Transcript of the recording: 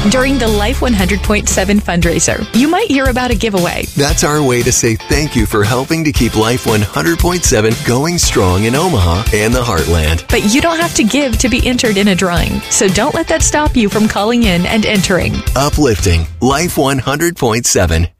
during the Life 100.7 fundraiser. You might hear about a giveaway. That's our way to say thank you for helping to keep Life 100.7 going strong in Omaha and the Heartland. But you don't have to give to be entered in a drawing, so don't let that stop you from calling in and entering. Uplifting Life 100.7.